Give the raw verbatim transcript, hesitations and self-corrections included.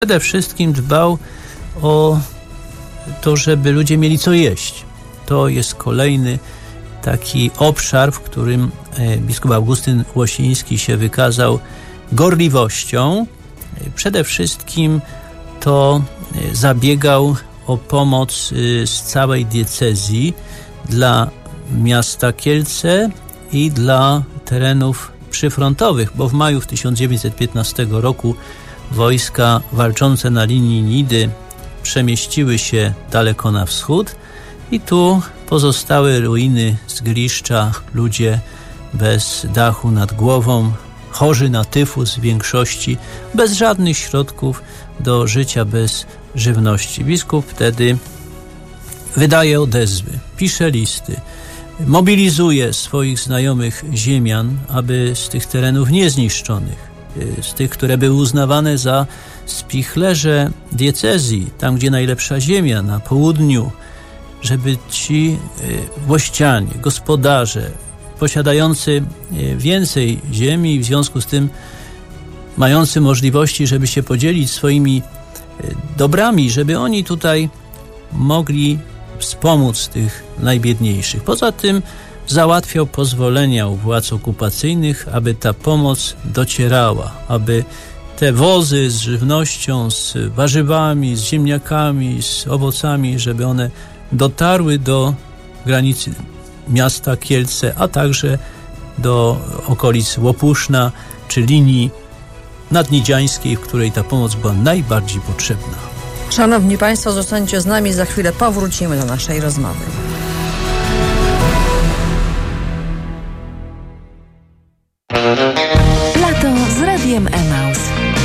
Przede wszystkim dbał o to, żeby ludzie mieli co jeść. To jest kolejny taki obszar, w którym biskup Augustyn Łosiński się wykazał gorliwością. Przede wszystkim to zabiegał o pomoc z całej diecezji dla miasta Kielce i dla terenów przyfrontowych, bo w maju w tysiąc dziewięćset piętnastego roku wojska walczące na linii Nidy przemieściły się daleko na wschód i tu pozostały ruiny, zgliszcza, ludzie bez dachu nad głową, chorzy na tyfus w większości, bez żadnych środków do życia, bez żywności. Biskup wtedy wydaje odezwy, pisze listy, mobilizuje swoich znajomych ziemian, aby z tych terenów niezniszczonych, z tych, które były uznawane za spichlerze diecezji, tam gdzie najlepsza ziemia, na południu, żeby ci włościanie, gospodarze, posiadający więcej ziemi, w związku z tym mający możliwości, żeby się podzielić swoimi dobrami, żeby oni tutaj mogli wspomóc tych najbiedniejszych. Poza tym załatwiał pozwolenia u władz okupacyjnych, aby ta pomoc docierała, aby te wozy z żywnością, z warzywami, z ziemniakami, z owocami, żeby one dotarły do granicy miasta Kielce, a także do okolic Łopuszna czy linii nadnidziańskiej, w której ta pomoc była najbardziej potrzebna. Szanowni Państwo, zostańcie z nami, za chwilę powrócimy do naszej rozmowy.